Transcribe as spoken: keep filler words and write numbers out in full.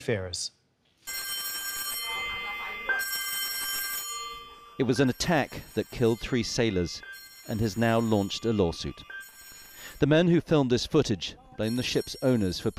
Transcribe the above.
Affairs. It was an attack that killed three sailors and has now launched a lawsuit. The men who filmed this footage blame the ship's owners for